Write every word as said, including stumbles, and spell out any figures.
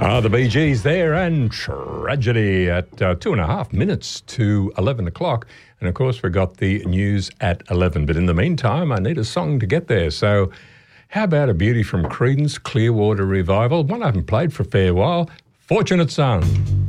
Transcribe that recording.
Ah, the Bee Gees there, and Tragedy at uh, two and a half minutes to eleven o'clock. And, of course, we've got the news at eleven. But in the meantime, I need a song to get there. So how about a beauty from Creedence Clearwater Revival? One I haven't played for a fair while, Fortunate Son.